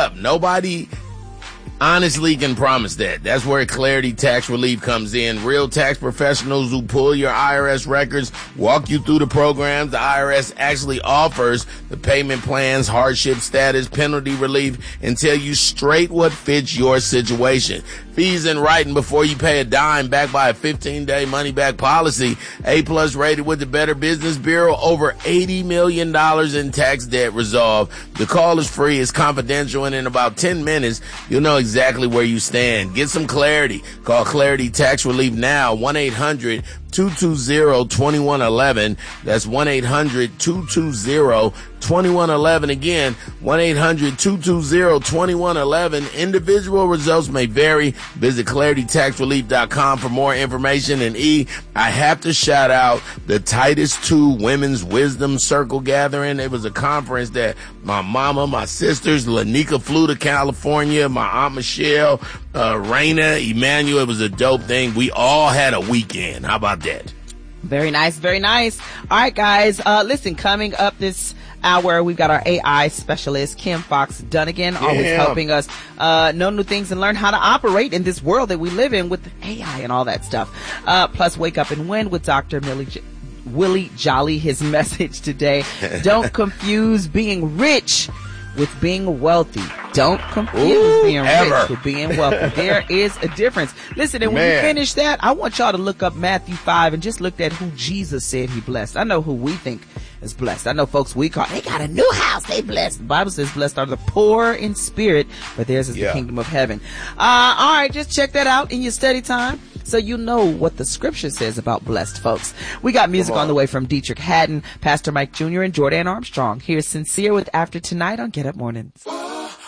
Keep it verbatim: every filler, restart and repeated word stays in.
up. Nobody honestly can promise that. That's where Clarity Tax Relief comes in. Real tax professionals who pull your I R S records, walk you through the programs the I R S actually offers, the payment plans, hardship status, penalty relief, and tell you straight what fits your situation. Fees in writing before you pay a dime, backed by a fifteen-day money-back policy. A-plus rated with the Better Business Bureau. Over eighty million dollars in tax debt resolved. The call is free. It's confidential. And in about ten minutes, you'll know exactly where you stand. Get some clarity. Call Clarity Tax Relief now. one eight hundred two two zero two one one one. That's one eight hundred two two zero two one one one. Again, one eight hundred two two zero two one one one. Individual results may vary. Visit clarity tax relief dot com for more information. And E, I have to shout out the Titus two Women's Wisdom Circle Gathering. It was a conference that my mama, my sisters, Lanika flew to California, my Aunt Michelle, uh, Raina, Emmanuel. It was a dope thing. We all had a weekend. How about that? Very nice, very nice. All right, guys. Uh, listen, coming up this hour, we've got our A I specialist, Kim Fox Dunnigan, always Yeah. helping us uh know new things and learn how to operate in this world that we live in with A I and all that stuff. Uh, plus, Wake Up and Win with Doctor Millie J- Willie Jolly. His message today: don't confuse being rich with being wealthy. Don't confuse Ooh, being ever. rich with being wealthy. There is a difference. Listen, and when Man. we finish that, I want y'all to look up Matthew five and just look at who Jesus said he blessed. I know who we think is blessed. I know folks we call, they got a new house, they blessed. The Bible says blessed are the poor in spirit, but theirs is Yeah. the kingdom of heaven. Uh, all right, just check that out in your study time, so you know what the scripture says about blessed folks. We got music Come on. on the way from Dietrich Haddon, Pastor Mike Junior, and Jordan Armstrong. Here's Sincere with After Tonight on Get Up Mornings.